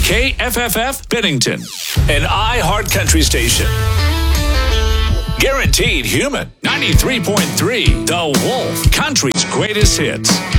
KFFF Bennington, an iHeart Country station. Guaranteed human. 93.3 The Wolf, country's greatest hits.